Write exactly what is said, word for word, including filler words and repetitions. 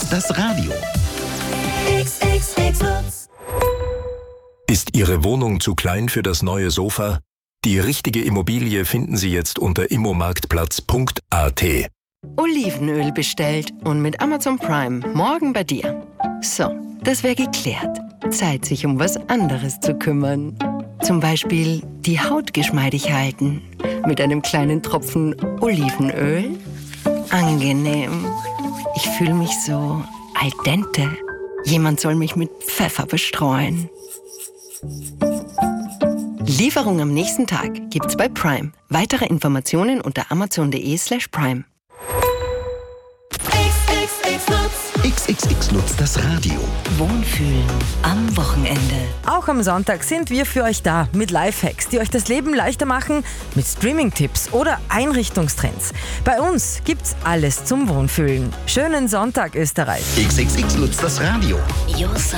das Radio. X X X Lutz. Ist Ihre Wohnung zu klein für das neue Sofa? Die richtige Immobilie finden Sie jetzt unter immomarktplatz punkt a t. Olivenöl bestellt und mit Amazon Prime morgen bei dir. So, das wäre geklärt. Zeit, sich um was anderes zu kümmern. Zum Beispiel die Haut geschmeidig halten. Mit einem kleinen Tropfen Olivenöl. Angenehm. Ich fühle mich so al dente. Jemand soll mich mit Pfeffer bestreuen. Lieferung am nächsten Tag gibt's bei Prime. Weitere Informationen unter amazon.de slash prime. X X X Lutz, das Radio. Wohnfühlen am Wochenende. Auch am Sonntag sind wir für euch da mit Lifehacks, die euch das Leben leichter machen, mit Streaming-Tipps oder Einrichtungstrends. Bei uns gibt's alles zum Wohnfühlen. Schönen Sonntag, Österreich. X X X Lutz, das Radio. Your